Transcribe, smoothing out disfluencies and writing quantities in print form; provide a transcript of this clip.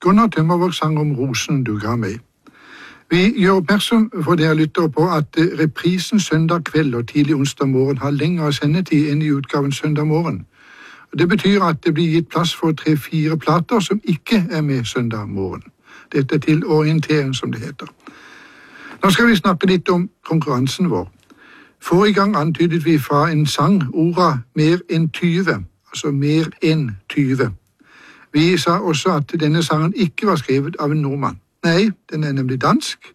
Gunnar Tømmervåg sang om rosen du ga meg. Vi gjør oppmerksom for dere lyttere på at reprisen søndag kveld og tidlig onsdag morgen har lengre sendetid enn i utgaven søndag morgen. Det betyr at det blir gitt plass for 3-4 plater som ikke er med søndag morgen. Dette er til orientering, som det heter. Nå skal vi snakke litt om konkurransen vår. Forrige gang antydet vi fra en sang ordet mer enn 20, altså mer enn 20. Vi sa også at denne sangen ikke var skrevet av en nordmann. Nei, den er nemlig dansk,